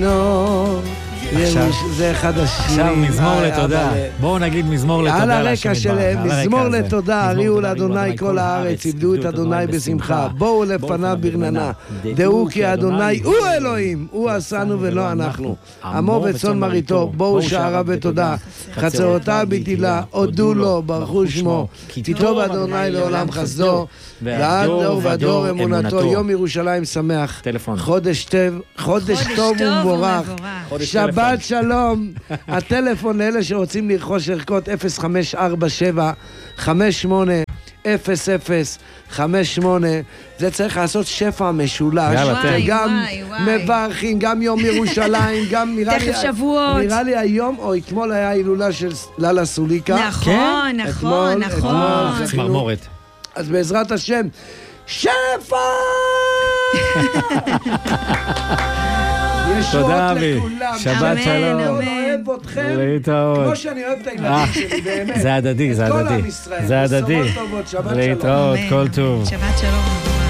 כינור. זה אחד השירים. עכשיו מזמור לתודה. בואו נגיד מזמור לתודה. על הרקע של מזמור לתודה, הריעו לאדוני כל הארץ, עבדו את אדוני בשמחה, בואו לפניו ברננה, דעו כי אדוני הוא אלוהים, הוא עשנו ולא אנחנו, עמו וצאן מרעיתו, בואו שעריו בתודה, חצרותיו בתהילה, הודו לו, ברכו שמו, כי טוב אדוני לעולם חסדו, ועד דור ודור אמונתו. יום ירושלים שמח, חודש טוב ומבורך, שבת שלום. הטלפון לאלה שרוצים לרכוש ערכות 0547-5800-58. זה צריך לעשות שפע משולש, גם מברכים, גם יום ירושלים, גם תכף שבועות. נראה לי היום או אתמול היה הילולה של ללה סוליקה. נכון. צמרמורת. אז בעזרת השם, שפע! תודה אבי, שבת שלום. אוהב אתכם להתראות. כמו שאני אוהב את הילדים שלי, באמת. זה הדדי, זה הדדי. כל עם ישראל. זה הדדי. שבת טובות, שבת שלום. להתראות, כל טוב. שבת שלום.